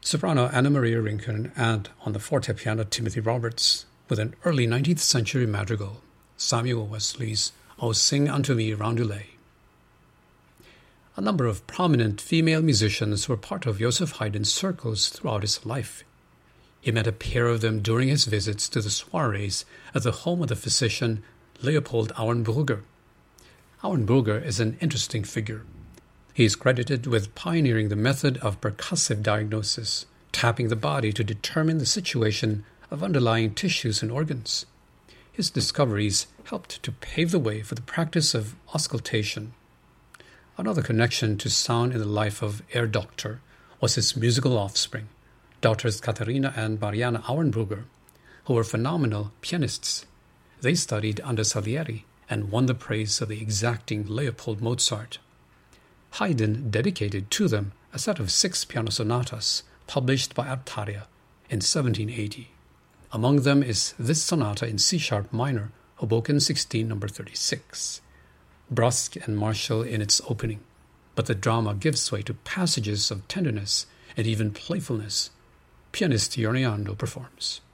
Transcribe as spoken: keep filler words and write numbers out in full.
soprano Anna Maria Rincon, and on the fortepiano Timothy Roberts, with an early nineteenth century madrigal, Samuel Wesley's O Sing Unto Me Roundelay. A number of prominent female musicians were part of Joseph Haydn's circles throughout his life. He met a pair of them during his visits to the soirees at the home of the physician Leopold Auenbrugger. Auenbrugger is an interesting figure. He is credited with pioneering the method of percussive diagnosis, tapping the body to determine the situation of underlying tissues and organs. His discoveries helped to pave the way for the practice of auscultation. Another connection to sound in the life of Herr Doctor was his musical offspring, daughters Katharina and Marianne Auenbrugger, who were phenomenal pianists. They studied under Salieri and won the praise of the exacting Leopold Mozart. Haydn dedicated to them a set of six piano sonatas published by Artaria in seventeen eighty. Among them is this sonata in C-sharp minor, Hoboken sixteen, number thirty-six. Brusque and martial in its opening, but the drama gives way to passages of tenderness and even playfulness. Pianist Yorneando performs.